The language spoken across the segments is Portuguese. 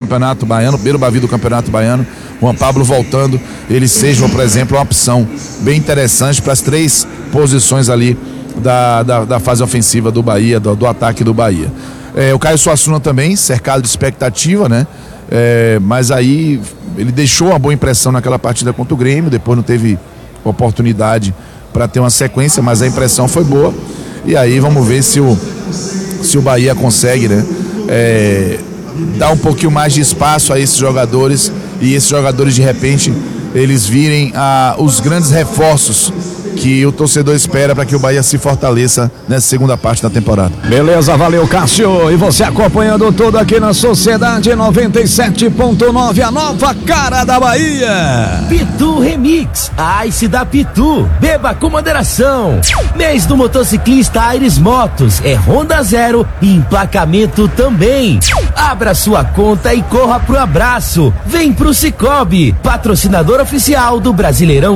Campeonato Baiano, primeiro Bavi do Campeonato Baiano, Juan Pablo voltando, ele seja, por exemplo, uma opção bem interessante para as 3 posições ali da fase ofensiva do Bahia, do ataque do Bahia. O Caio Suassuna também, cercado de expectativa, né? Mas aí ele deixou uma boa impressão naquela partida contra o Grêmio, depois não teve oportunidade para ter uma sequência, mas a impressão foi boa. E aí vamos ver se o Bahia consegue, né, dar um pouquinho mais de espaço a esses jogadores, e esses jogadores de repente eles virem os grandes reforços que o torcedor espera para que o Bahia se fortaleça nessa segunda parte da temporada. Beleza, valeu, Cássio. E você acompanhando tudo aqui na Sociedade 97.9, a nova cara da Bahia. Pitu Remix, a Ice da Pitu. Beba com moderação. Mês do motociclista Aires Motos. É Honda Zero e emplacamento também. Abra sua conta e corra pro abraço. Vem pro Cicobi, patrocinador oficial do Brasileirão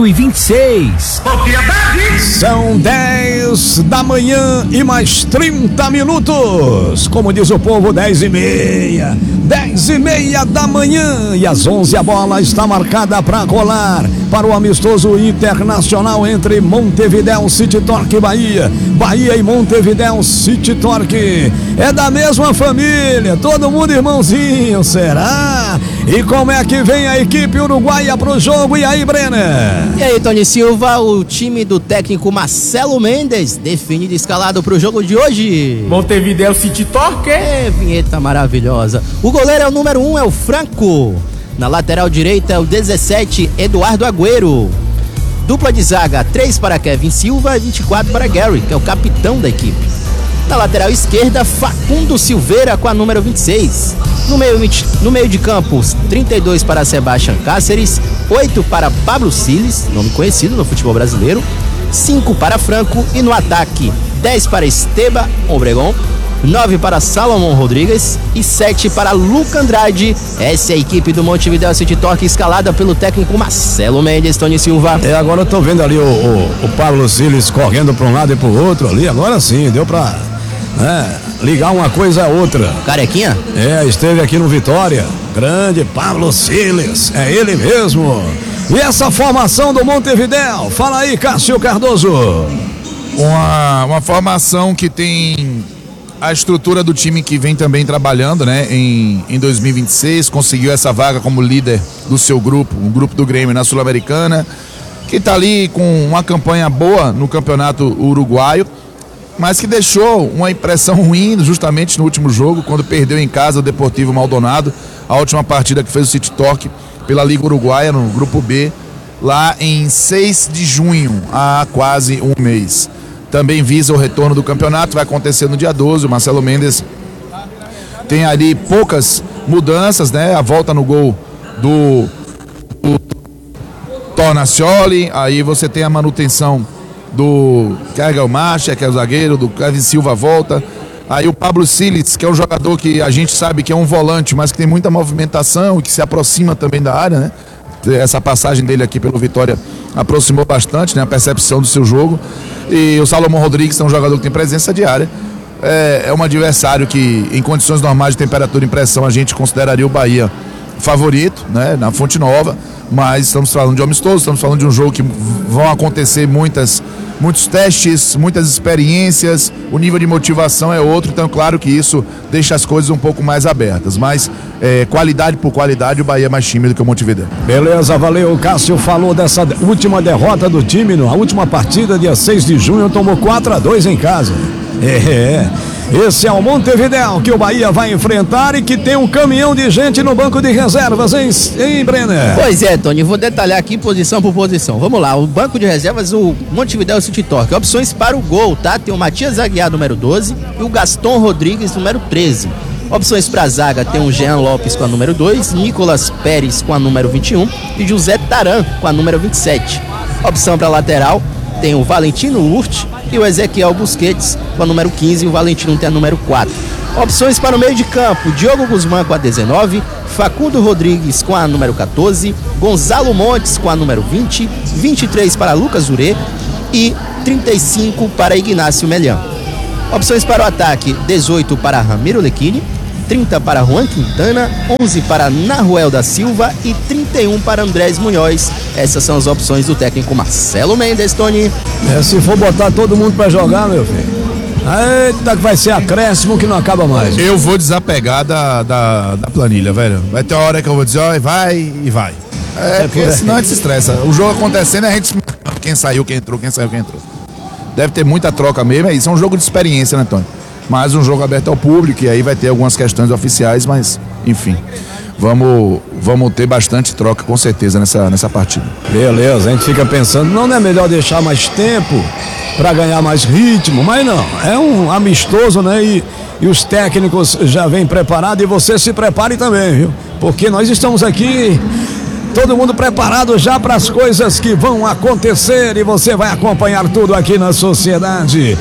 2026. São 10 da manhã e mais 30 minutos. Como diz o povo, 10h30. 10h30 da manhã. E às 11 a bola está marcada para rolar para o amistoso internacional entre Montevidéu City Torque e Bahia. Bahia e Montevidéu City Torque. É da mesma família, todo mundo irmãozinho, será? E como é que vem a equipe uruguaia pro jogo? E aí, Brenner? E aí, Tony Silva, o time do técnico Marcelo Mendes definido escalado pro jogo de hoje. Montevidéu City Torque. Vinheta maravilhosa. O goleiro é o número 1, é o Franco. Na lateral direita é o 17, Eduardo Agüero. Dupla de zaga, 3 para Kevin Silva e 24 para Gary, que é o capitão da equipe. Na lateral esquerda, Facundo Silveira com a número 26. No meio de campo, 32 para Sebastián Cáceres, 8 para Pablo Siles, nome conhecido no futebol brasileiro, 5 para Franco, e no ataque, 10 para Esteban Obregón, 9 para Salomón Rodrigues e 7 para Luca Andrade. Essa é a equipe do Montevidéu City Torque escalada pelo técnico Marcelo Mendes, Tony Silva. Agora eu tô vendo ali o Pablo Siles correndo para um lado e pro outro ali, agora sim, deu pra ligar uma coisa a outra. Carequinha? Esteve aqui no Vitória, grande Pablo Siles, é ele mesmo. E essa formação do Montevidéu, fala aí, Cássio Cardoso. Uma formação que tem a estrutura do time que vem também trabalhando, né, em 2026, conseguiu essa vaga como líder do seu grupo, o grupo do Grêmio na Sul-Americana, que está ali com uma campanha boa no campeonato uruguaio, mas que deixou uma impressão ruim justamente no último jogo, quando perdeu em casa o Deportivo Maldonado, a última partida que fez o City Torque pela Liga Uruguaia no grupo B, lá em 6 de junho, há quase um mês. Também visa o retorno do campeonato, vai acontecer no dia 12. O Marcelo Mendes tem ali poucas mudanças, né? A volta no gol do Tornacioli, aí você tem a manutenção do Carga Marcha, que é o zagueiro, do Kevin Silva volta. Aí o Pablo Siles, que é um jogador que a gente sabe que é um volante, mas que tem muita movimentação e que se aproxima também da área, né? Essa passagem dele aqui pelo Vitória aproximou bastante, né, a percepção do seu jogo. E o Salomón Rodrigues é um jogador que tem presença diária. É um adversário que, em condições normais de temperatura e pressão, a gente consideraria o Bahia favorito, né, na Fonte Nova. Mas estamos falando de amistoso, estamos falando de um jogo que vão acontecer muitos testes, muitas experiências, o nível de motivação é outro, então claro que isso deixa as coisas um pouco mais abertas, mas qualidade por qualidade, o Bahia é mais tímido que o Montevidéu. Beleza, valeu. O Cássio falou dessa última derrota do time, na última partida, dia 6 de junho, tomou 4-2 em casa. Esse é o Montevidéu que o Bahia vai enfrentar e que tem um caminhão de gente no banco de reservas, hein, Brenner? Pois é, Tony, vou detalhar aqui posição por posição. Vamos lá, o banco de reservas, o Montevidéu City Torque. Opções para o gol, tá? Tem o Matias Aguiar, número 12, e o Gaston Rodrigues, número 13. Opções para a zaga, tem o Jean Lopes com a número 2, Nicolas Pérez com a número 21 e José Taran com a número 27. Opção para lateral, tem o Valentino Urt e o Ezequiel Busquets com a número 15 e o Valentino tem a número 4. Opções para o meio de campo, Diogo Guzmán com a 19, Facundo Rodrigues com a número 14, Gonzalo Montes com a número 20, 23 para Lucas Urê e 35 para Ignacio Melian. Opções para o ataque, 18 para Ramiro Lecchini, 30 para Juan Quintana, 11 para Naruel da Silva e 31 para Andrés Munhoz. Essas são as opções do técnico Marcelo Mendes, Tony. Se for botar todo mundo pra jogar, meu filho, eita, que vai ser acréscimo que não acaba mais. Eu vou desapegar da planilha, velho. Vai ter uma hora que eu vou dizer, ó, vai e vai. Porque senão a gente se estressa. O jogo acontecendo, a gente quem saiu, quem entrou. Deve ter muita troca mesmo, é isso. É um jogo de experiência, né, Tony? Mas um jogo aberto ao público, e aí vai ter algumas questões oficiais, mas, enfim. Vamos ter bastante troca, com certeza, nessa partida. Beleza, a gente fica pensando, não é melhor deixar mais tempo para ganhar mais ritmo, mas não, é um amistoso, né? E os técnicos já vêm preparados, e você se prepare também, viu? Porque nós estamos aqui, todo mundo preparado já para as coisas que vão acontecer, e você vai acompanhar tudo aqui na Sociedade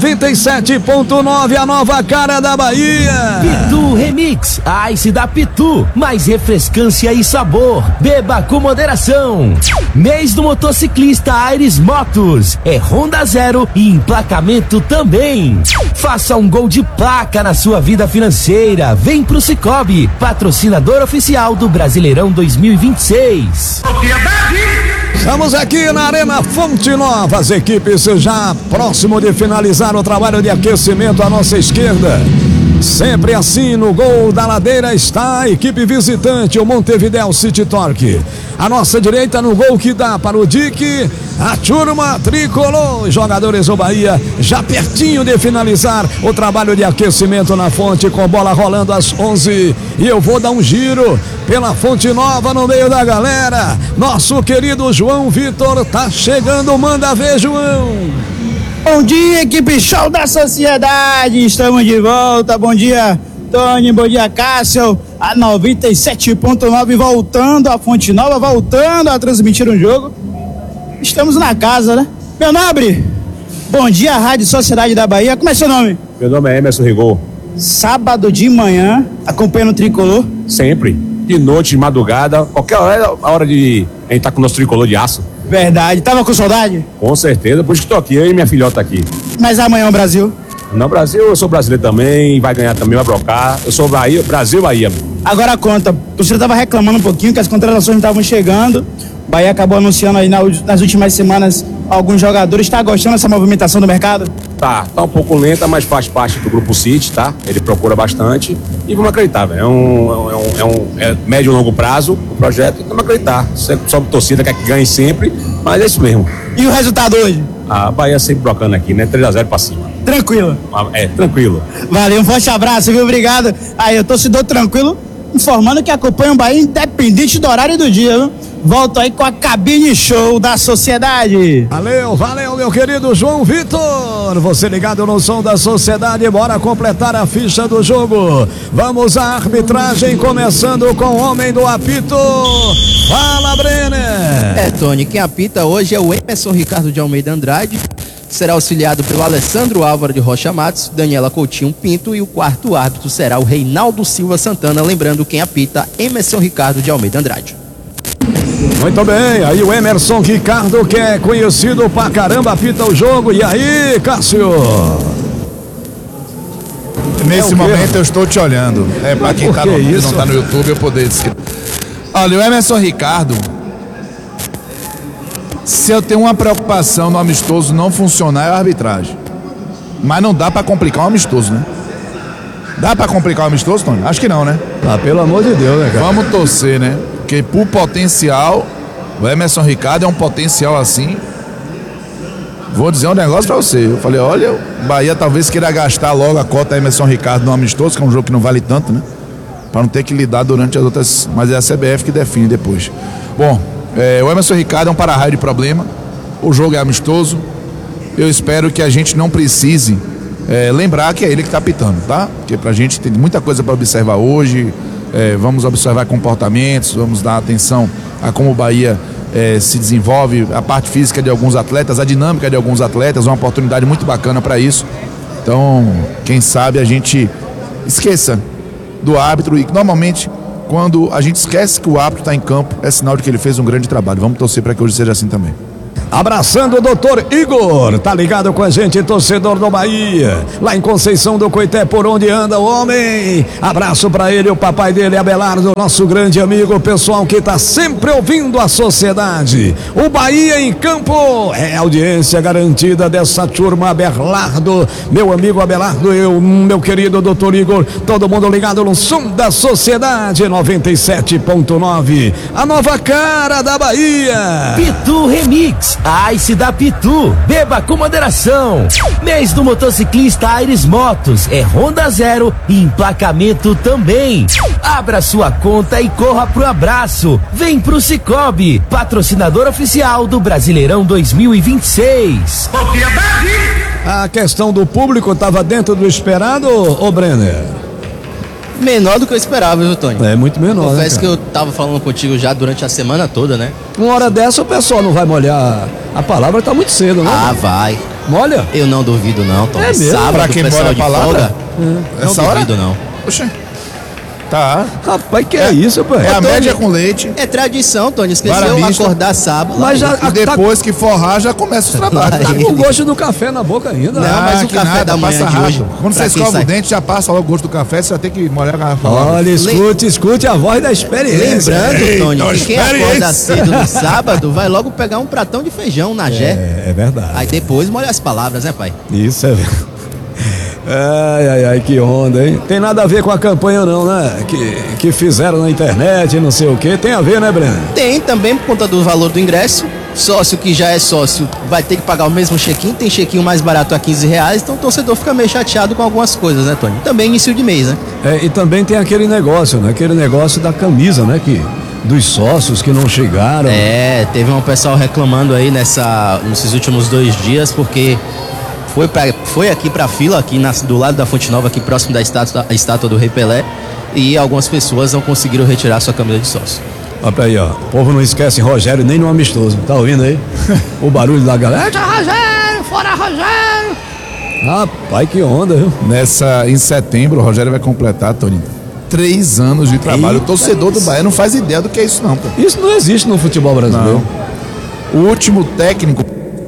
97.9, a nova cara da Bahia. Pitu Remix, a Ice da Pitu, mais refrescância e sabor. Beba com moderação. Mês do motociclista Aires Motos, é Honda Zero e emplacamento também. Faça um gol de placa na sua vida financeira. Vem pro Cicobi, patrocinador oficial do Brasileirão 2026. Estamos aqui na Arena Fonte Nova, as equipes já próximo de finalizar o trabalho de aquecimento à nossa esquerda. Sempre assim, no gol da ladeira está a equipe visitante, o Montevidéu City Torque. À nossa direita, no gol que dá para o Dique, a turma tricolor. Os jogadores do Bahia já pertinho de finalizar o trabalho de aquecimento na fonte, com bola rolando às 11. E eu vou dar um giro pela Fonte Nova no meio da galera. Nosso querido João Vitor tá chegando, manda ver, João. Bom dia, equipe show da Sociedade, estamos de volta. Bom dia, Tony, bom dia, Cássio. A 97.9 voltando, a Fonte Nova voltando a transmitir um jogo. Estamos na casa, né? Meu nobre, bom dia, Rádio Sociedade da Bahia. Como é seu nome? Meu nome é Emerson Rigol. Sábado de manhã, acompanhando o tricolor? Sempre, de noite, de madrugada, qualquer hora é a hora de a gente tá com o nosso tricolor de aço. Verdade, tava com saudade? Com certeza, por isso que tô aqui, eu e minha filhota aqui. Mas amanhã é o Brasil? No Brasil, eu sou brasileiro também, vai ganhar também, vai brocar. Eu sou Bahia, Brasil, Bahia. Agora conta, você tava reclamando um pouquinho que as contratações não estavam chegando. O Bahia acabou anunciando aí nas últimas semanas alguns jogadores. Tá gostando dessa movimentação do mercado? Tá um pouco lenta, mas faz parte do Grupo City, tá? Ele procura bastante e vamos acreditar, velho. É médio e longo prazo o projeto, vamos acreditar. Só torcida quer que ganhe sempre, mas é isso mesmo. E o resultado hoje? A Bahia sempre brocando aqui, né? 3-0 pra cima. Tranquilo? Tranquilo. Valeu, um forte abraço, viu? Obrigado. Aí, eu torcedor tranquilo, informando que acompanha o Bahia independente do horário do dia, viu? Volto aí com a cabine show da Sociedade. Valeu, meu querido João Vitor. Você ligado no som da Sociedade, bora completar a ficha do jogo. Vamos à arbitragem, começando com o homem do apito. Fala, Brenner. Tony, quem apita hoje é o Emerson Ricardo de Almeida Andrade. Será auxiliado pelo Alessandro Álvaro de Rocha Matos, Daniela Coutinho Pinto, e o quarto árbitro será o Reinaldo Silva Santana. Lembrando, quem apita, Emerson Ricardo de Almeida Andrade. Muito bem, aí o Emerson Ricardo, que é conhecido pra caramba, apita o jogo. E aí, Cássio? Nesse momento eu estou te olhando. Pra quem não tá no YouTube, eu poder dizer. Olha, o Emerson Ricardo, se eu tenho uma preocupação no amistoso não funcionar, é a arbitragem. Mas não dá pra complicar um amistoso, né? Dá pra complicar o amistoso, Tony? Acho que não, né? Pelo amor de Deus, né, cara? Vamos torcer, né? Porque por potencial, o Emerson Ricardo é um potencial assim. Vou dizer um negócio pra você. Eu falei, olha, o Bahia talvez queira gastar logo a cota Emerson Ricardo no amistoso, que é um jogo que não vale tanto, né? Pra não ter que lidar durante as outras. Mas é a CBF que define depois. Bom, o Emerson Ricardo é um para-raio de problema. O jogo é amistoso. Eu espero que a gente não precise lembrar que é ele que tá apitando, tá? Porque pra gente tem muita coisa pra observar hoje. Vamos observar comportamentos, vamos dar atenção a como o Bahia se desenvolve, a parte física de alguns atletas, a dinâmica de alguns atletas, uma oportunidade muito bacana para isso. Então, quem sabe a gente esqueça do árbitro, e normalmente quando a gente esquece que o árbitro está em campo, é sinal de que ele fez um grande trabalho. Vamos torcer para que hoje seja assim também. Abraçando o doutor Igor, tá ligado com a gente, torcedor do Bahia, lá em Conceição do Coité, por onde anda o homem. Abraço pra ele, o papai dele, Abelardo, nosso grande amigo, o pessoal que tá sempre ouvindo a sociedade. O Bahia em campo, é audiência garantida dessa turma. Abelardo, meu amigo Abelardo, meu querido doutor Igor, todo mundo ligado no som da sociedade, 97.9, a nova cara da Bahia. Pitu Remix, Ice da Pitu, beba com moderação. Mês do motociclista Aires Motos, é Honda Zero e emplacamento também. Abra sua conta e corra pro abraço. Vem pro Cicobi, patrocinador oficial do Brasileirão 2026. A questão do público estava dentro do esperado, ô Brenner? Menor do que eu esperava, viu, Tony? É muito menor, Confesso né, que eu tava falando contigo já durante a semana toda, né? Uma hora dessa o pessoal não vai molhar a palavra, tá muito cedo, né? Ah, vai. Molha? Eu não duvido não, Tony. É mesmo? Sábado, Pra quem pessoal molha a de palavra? folga, não Essa hora? duvido não. Poxa. Tá. Rapaz, que é isso, pai? É a Tony, média com leite. É tradição, Tony. Esqueceu Vara mista. acordar sábado. Mas já E depois que forrar, já começa os trabalhos. tá com o gosto do café na boca ainda. Não, né? mas o que café da manhã passa de rápido. hoje, Quando você pra quem escova sai- o dente, já passa logo o gosto do café, você já tem que molhar a garrafa. Olha, escute a voz da experiência. Lembrando, Tony, Eita, que quem experiência. acorda cedo no sábado vai logo pegar um pratão de feijão na Gé. É verdade. Aí depois molha as palavras, né, pai? Isso é verdade. Ai, que onda, hein? Tem nada a ver com a campanha não, né? Que fizeram na internet, não sei o que. Tem a ver, né, Breno? Tem também por conta do valor do ingresso. Sócio que já é sócio vai ter que pagar o mesmo check-in. Tem check-in mais barato a R$15. Então o torcedor fica meio chateado com algumas coisas, né, Tony? Também início de mês, né? E também tem aquele negócio, né? Aquele negócio da camisa, né? Dos sócios que não chegaram. Teve um pessoal reclamando aí nesses últimos 2 dias, porque foi aqui pra fila, aqui do lado da Fonte Nova, aqui próximo da estátua do Rei Pelé, e algumas pessoas não conseguiram retirar sua camisa de sócio. Olha aí, ó. O povo não esquece Rogério nem no amistoso. Tá ouvindo aí? O barulho da galera. Rogério, fora Rogério! Rapaz, que onda, viu? Em setembro, o Rogério vai completar, Tony, 3 anos de trabalho. O torcedor do Bahia não faz ideia do que é isso, não, pô. Isso não existe no futebol brasileiro. Não. O último técnico,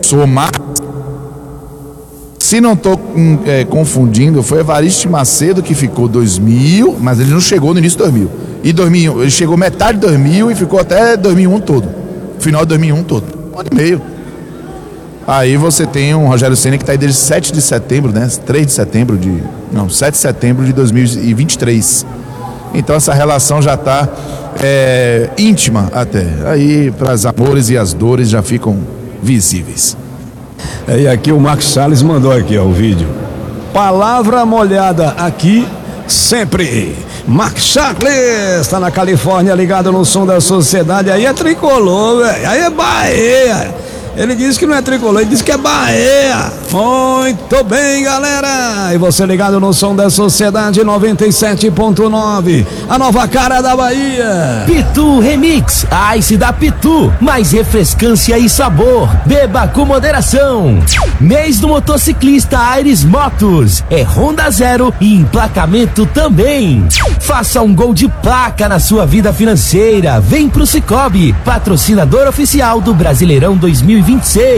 se não estou confundindo, foi Evaristo Macedo, que ficou 2000, mas ele não chegou no início de 2000. E 2001, ele chegou metade de 2000 e ficou até 2001 todo. Final de 2001 todo. 1 ano e meio. Aí você tem um Rogério Ceni que está aí desde 7 de setembro, né? 7 de setembro de 2023. Então essa relação já está íntima até. Aí para os amores e as dores já ficam visíveis. E aqui o Marcos Salles mandou aqui, ó, o vídeo. Palavra molhada aqui sempre. Marcos Salles está na Califórnia, ligado no som da sociedade. Aí é tricolor, velho. Aí é Bahia. Ele disse que não é tricolor, ele disse que é Bahia. Muito bem, galera. E você ligado no som da sociedade 97.9, a nova cara da Bahia. Pitu Remix, Ice da Pitu, mais refrescância e sabor. Beba com moderação. Mês do motociclista Aires Motos, é Honda Zero e emplacamento também. Faça um gol de placa na sua vida financeira. Vem pro Cicobi, patrocinador oficial do Brasileirão 2026.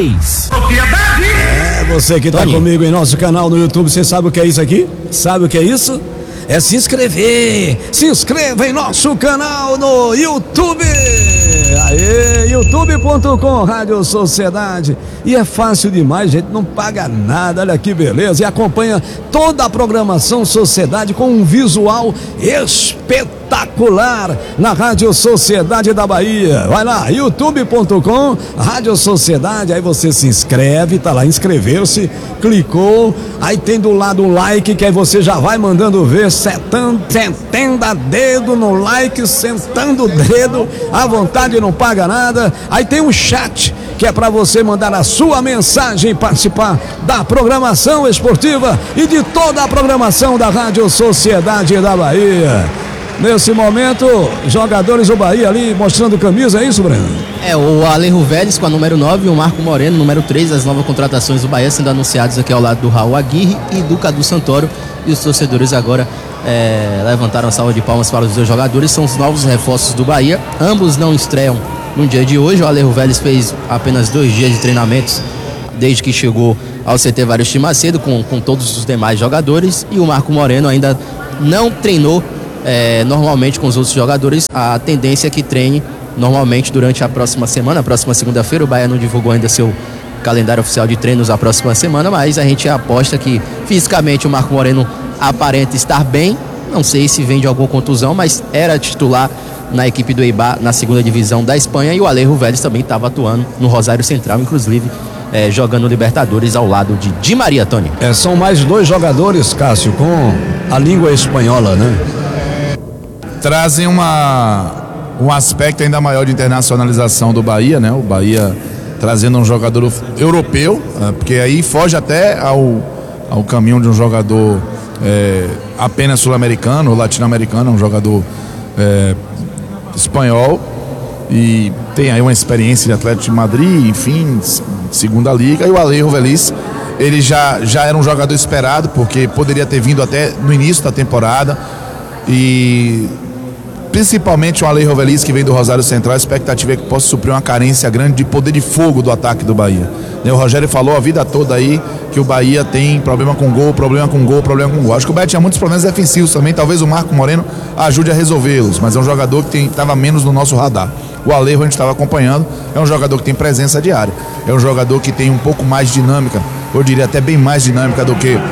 Você que tá Tony. comigo em nosso canal no YouTube, você sabe o que é isso aqui? Sabe o que é isso? É se inscrever. Se inscreva em nosso canal no YouTube. Aê, youtube.com Rádio Sociedade. E é fácil demais, gente, não paga nada, olha que beleza. E acompanha toda a programação Sociedade com um visual espetacular na Rádio Sociedade da Bahia. Vai lá, youtube.com Rádio Sociedade, aí você se inscreve, tá lá, inscreveu-se, clicou, aí tem do lado um like, que aí você já vai mandando ver, sentando dedo no like, sentando o dedo, à vontade, não paga nada. Aí tem um chat, que é para você mandar a sua mensagem e participar da programação esportiva e de toda a programação da Rádio Sociedade da Bahia. Nesse momento, jogadores do Bahia ali mostrando camisa, é isso, Breno? O Alejo Vélez com a número 9 e o Marco Moreno, número 3, as novas contratações do Bahia sendo anunciadas aqui ao lado do Raul Aguirre e do Cadu Santoro. E os torcedores agora levantaram a salva de palmas para os dois jogadores, são os novos reforços do Bahia. Ambos não estreiam no dia de hoje. O Alejo Vélez fez apenas 2 dias de treinamentos desde que chegou ao CT Varisti Macedo com todos os demais jogadores, e o Marco Moreno ainda não treinou normalmente com os outros jogadores. A tendência é que treine normalmente durante a próxima semana, a próxima segunda-feira. O Bahia não divulgou ainda seu calendário oficial de treinos a próxima semana, mas a gente aposta que fisicamente o Marco Moreno aparenta estar bem. Não sei se vem de alguma contusão, mas era titular na equipe do Eibar na segunda divisão da Espanha, e o Alejo Vélez também estava atuando no Rosário Central, inclusive jogando Libertadores ao lado de Di Maria, Tony. São mais 2 jogadores, Cássio, com a língua espanhola, né? Trazem um aspecto ainda maior de internacionalização do Bahia, né? O Bahia trazendo um jogador europeu, porque aí foge até ao caminho de um jogador apenas sul-americano ou latino-americano, um jogador espanhol, e tem aí uma experiência de Atlético de Madrid, enfim, segunda liga. E o Alejo Vélez, ele já era um jogador esperado, porque poderia ter vindo até no início da temporada, e principalmente o Alejo Vélez, que vem do Rosário Central, a expectativa é que possa suprir uma carência grande de poder de fogo do ataque do Bahia. O Rogério falou a vida toda aí que o Bahia tem problema com gol. Acho que o Bahia tinha muitos problemas defensivos também, talvez o Marco Moreno ajude a resolvê-los, mas é um jogador que estava menos no nosso radar. O Alejo a gente estava acompanhando, é um jogador que tem presença diária, é um jogador que tem um pouco mais de dinâmica, eu diria até bem mais dinâmica do que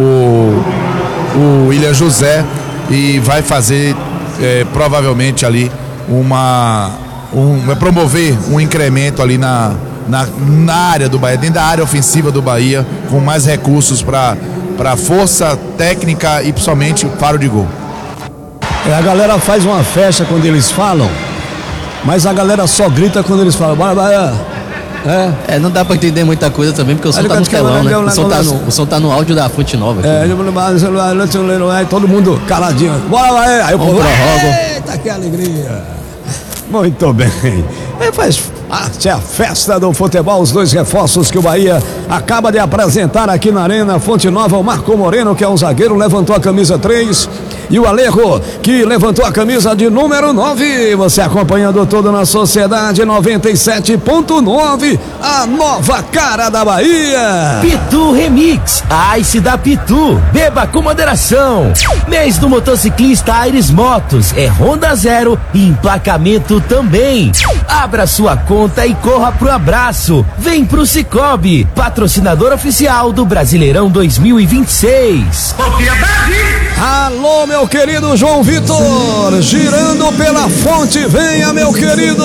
o William José, e vai fazer provavelmente ali vai promover um incremento ali na área do Bahia, dentro da área ofensiva do Bahia, com mais recursos para força técnica e principalmente faro de gol. A galera faz uma festa quando eles falam, mas a galera só grita quando eles falam bora Bahia. Não dá pra entender muita coisa também, porque o som tá no telão, né? O som tá no áudio da Fonte Nova aqui, né? Todo mundo caladinho. Bora Bahia! Aí o povo prorrogo. Eita, que alegria! Muito bem. Faz parte a festa do futebol, os 2 reforços que o Bahia acaba de apresentar aqui na Arena Fonte Nova. O Marco Moreno, que é um zagueiro, levantou a camisa 3, e o Alejo, que levantou a camisa de número 9. Você acompanhando tudo na Sociedade 97.9, a nova cara da Bahia. Pitu Remix, Ice da Pitu, beba com moderação. Mês do motociclista Aires Motos, é Honda Zero e emplacamento também. Abra sua conta e corra pro abraço. Vem pro Cicobi, patrocinador oficial do Brasileirão 2026. Alô, meu querido João Vitor, girando pela fonte, venha, meu querido.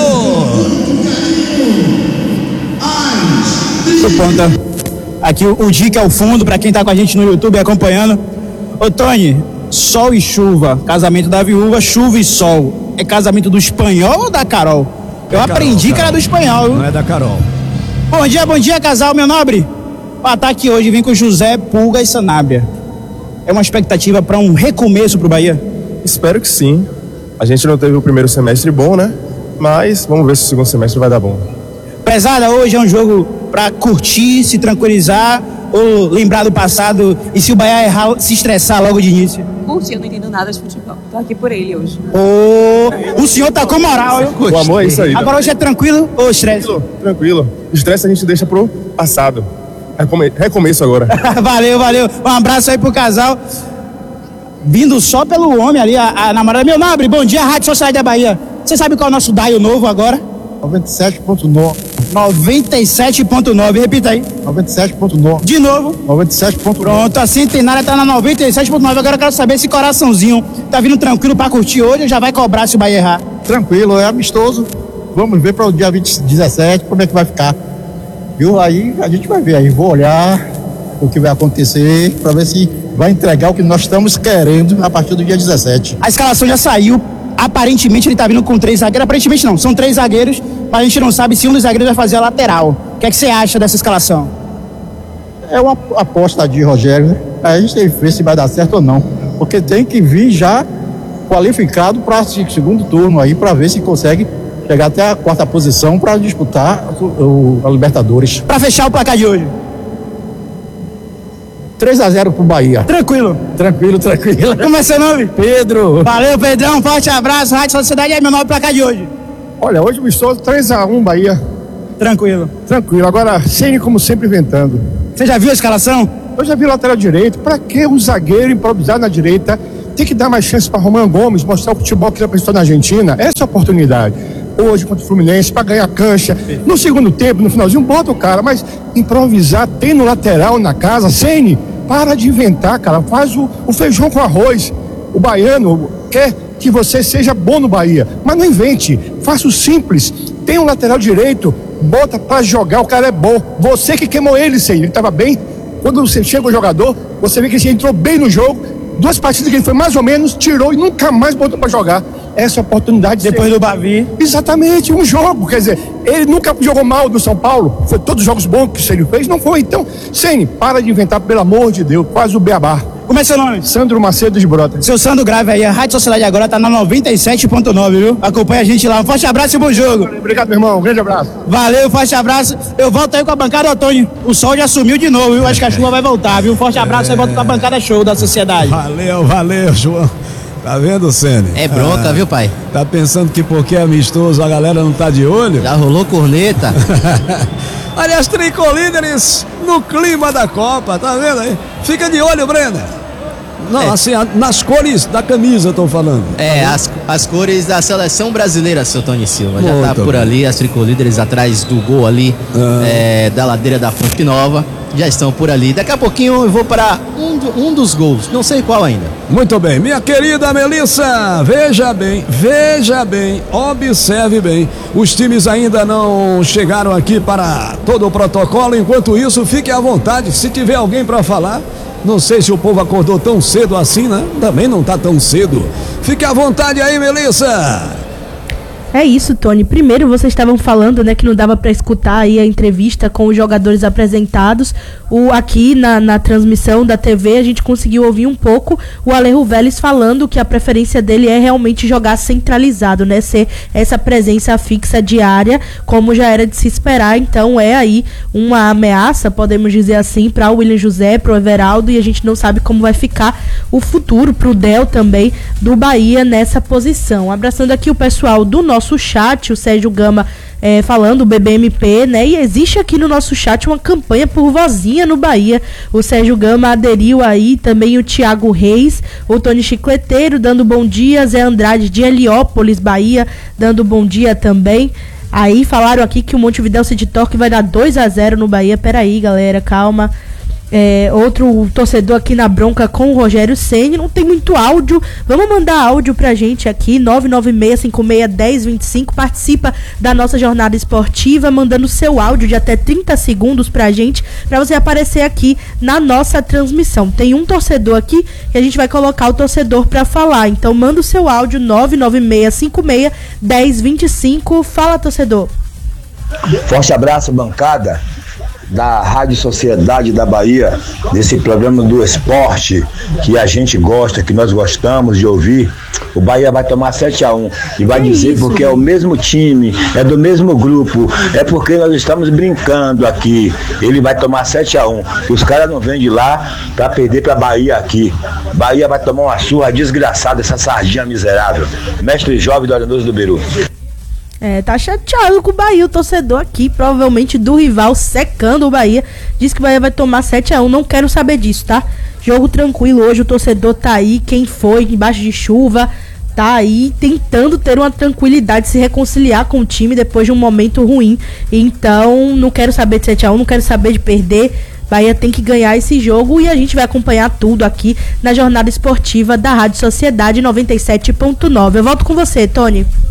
Ponta. Aqui o Dica ao fundo, pra quem tá com a gente no YouTube acompanhando. Ô Tony, sol e chuva, casamento da viúva, chuva e sol. É casamento do espanhol ou da Carol? Eu aprendi que era do espanhol, viu? Não é da Carol. Bom dia, casal, meu nobre. O ataque hoje vem com José, Pulga e Sanabria. É uma expectativa para um recomeço pro Bahia? Espero que sim. A gente não teve o primeiro semestre bom, né? Mas vamos ver se o segundo semestre vai dar bom. Pesada, hoje é um jogo para curtir, se tranquilizar ou lembrar do passado, e se o Bahia errar, se estressar logo de início? Curtir, eu não entendo nada de futebol. Tô aqui por ele hoje. O senhor tá com moral, hein? O amor é isso aí. Agora hoje é tranquilo ou estresse? Tranquilo. O estresse a gente deixa pro passado. Recomeço agora. Valeu. Um abraço aí pro casal. Vindo só pelo homem ali, a namorada. Meu nobre, bom dia, Rádio Sociedade da Bahia. Você sabe qual é o nosso dial novo agora? 97.9. 97.9, repita aí. 97.9. De novo. 97.9. Pronto, a centenária tá na 97.9. Agora eu quero saber se coraçãozinho tá vindo tranquilo pra curtir hoje ou já vai cobrar se o Bahia errar? Tranquilo, é amistoso. Vamos ver para o dia 17 como é que vai ficar. Viu? Aí a gente vai ver aí. Vou olhar o que vai acontecer para ver se vai entregar o que nós estamos querendo a partir do dia 17. A escalação já saiu. Aparentemente ele tá vindo com 3 zagueiros. Aparentemente não, são 3 zagueiros. Mas a gente não sabe se um dos zagueiros vai fazer a lateral. O que é que você acha dessa escalação? É uma aposta de Rogério, né? Aí a gente tem que ver se vai dar certo ou não. Porque tem que vir já qualificado para o segundo turno aí, para ver se consegue chegar até a 4ª posição para disputar a Libertadores. Para fechar o placar de hoje. 3-0 pro Bahia. Tranquilo. Tranquilo. Como é seu nome? Pedro. Valeu, Pedrão. Forte abraço. Rádio Sociedade é meu nome, placar de hoje. Olha, hoje o estou 3-1 Bahia. Tranquilo. Tranquilo. Agora, Ceni como sempre inventando. Você já viu a escalação? Eu já vi o lateral direito. Pra que o zagueiro improvisar na direita? Tem que dar mais chance para Román Gomes mostrar o futebol que ele apresentou na Argentina. Essa é a oportunidade. Hoje contra o Fluminense, para ganhar cancha. No segundo tempo, no finalzinho, bota o cara. Mas improvisar, tem no lateral, na casa. Ceni, para de inventar, cara. Faz o feijão com arroz. O baiano quer que você seja bom no Bahia. Mas não invente. Faça o simples. Tem um lateral direito, bota para jogar, o cara é bom. Você que queimou ele, Ceni. Ele estava bem. Quando você chega o jogador, você vê que ele entrou bem no jogo. 2 partidas que ele foi mais ou menos, tirou e nunca mais botou pra jogar. Essa é a oportunidade. Depois do Bavi. Exatamente, um jogo. Quer dizer, ele nunca jogou mal do São Paulo. Foi todos os jogos bons que o Ceni fez, não foi. Então, Ceni, para de inventar, pelo amor de Deus. Quase o beabá. Como é seu nome? Sandro Macedo de Brota. Seu Sandro Grave aí, a Rádio Sociedade agora tá na 97.9, viu? Acompanha a gente lá. Um forte abraço e bom jogo. Obrigado, meu irmão. Um grande abraço. Valeu, forte abraço. Eu volto aí com a bancada, Antônio. O sol já sumiu de novo, viu? Acho que a chuva vai voltar, viu? Forte abraço, eu volto com a bancada show da Sociedade. Valeu, João. Tá vendo, Ceni? É bronca, viu, pai? Tá pensando que porque é amistoso a galera não tá de olho? Já rolou corneta. Aliás, tricolíderes no clima da Copa, tá vendo aí? Fica de olho, Brenda. Não, assim, nas cores da camisa eu tô falando. As cores da seleção brasileira, seu Tony Silva. Já Muito tá por ali, as tricolíderes atrás do gol ali, da ladeira da Fonte Nova. Já estão por ali. Daqui a pouquinho eu vou para um dos gols, não sei qual ainda. Muito bem, minha querida Melissa, veja bem, observe bem. Os times ainda não chegaram aqui para todo o protocolo. Enquanto isso, fique à vontade. Se tiver alguém para falar, não sei se o povo acordou tão cedo assim, né? Também não tá tão cedo. Fique à vontade aí, Melissa. É isso, Tony. Primeiro, vocês estavam falando, né, que não dava para escutar aí a entrevista com os jogadores apresentados. Aqui na transmissão da TV, a gente conseguiu ouvir um pouco o Alejo Vélez falando que a preferência dele é realmente jogar centralizado, né, ser essa presença fixa diária, como já era de se esperar. Então, é aí uma ameaça, podemos dizer assim, para o William José, para o Everaldo, e a gente não sabe como vai ficar o futuro, para o Del também, do Bahia nessa posição. Abraçando aqui o pessoal do nosso chat, o Sérgio Gama falando, o BBMP, né? E existe aqui no nosso chat uma campanha por vozinha no Bahia. O Sérgio Gama aderiu aí, também o Thiago Reis, o Tony Chicleteiro dando bom dia, Zé Andrade de Heliópolis, Bahia, dando bom dia também. Aí falaram aqui que o Montevidéu City Torque vai dar 2-0 no Bahia. Peraí, galera, calma. Outro torcedor aqui na bronca com o Rogério Ceni, não tem muito áudio, vamos mandar áudio pra gente aqui, 996561025, participa da nossa jornada esportiva, mandando seu áudio de até 30 segundos pra gente, pra você aparecer aqui na nossa transmissão. Tem um torcedor aqui que a gente vai colocar o torcedor pra falar, então manda o seu áudio, 996561025, fala, torcedor. Forte abraço, bancada da Rádio Sociedade da Bahia, desse programa do esporte que a gente gosta, que nós gostamos de ouvir. O Bahia vai tomar 7-1 e vai dizer porque é o mesmo time, é do mesmo grupo, é porque nós estamos brincando aqui. Ele vai tomar 7-1. Os caras não vêm de lá pra perder pra Bahia aqui. Bahia vai tomar uma surra desgraçada, essa sardinha miserável. Mestre jovem do Arenoso do Beru. Tá chateado com o Bahia, o torcedor aqui, provavelmente do rival, secando o Bahia. Diz que o Bahia vai tomar 7-1, não quero saber disso, tá? Jogo tranquilo hoje, o torcedor tá aí, quem foi, embaixo de chuva, tá aí tentando ter uma tranquilidade, se reconciliar com o time depois de um momento ruim. Então, não quero saber de 7-1, não quero saber de perder. Bahia tem que ganhar esse jogo e a gente vai acompanhar tudo aqui na jornada esportiva da Rádio Sociedade 97.9. Eu volto com você, Tony.